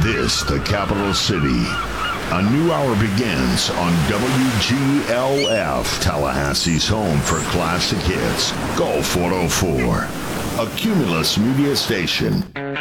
This, the capital city. A new hour begins on WGLF, Tallahassee's home for classic hits. Gulf 104, a Cumulus media station.